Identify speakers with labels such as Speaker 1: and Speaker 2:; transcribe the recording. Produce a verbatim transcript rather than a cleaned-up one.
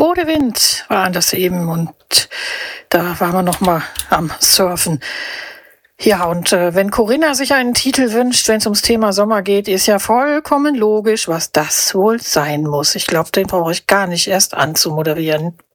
Speaker 1: Gode Wind waren das eben und da waren wir noch mal am Surfen. Ja, und äh, wenn Corinna sich einen Titel wünscht, wenn es ums Thema Sommer geht, ist ja vollkommen logisch, was das wohl sein muss. Ich glaube, den brauche ich gar nicht erst anzumoderieren.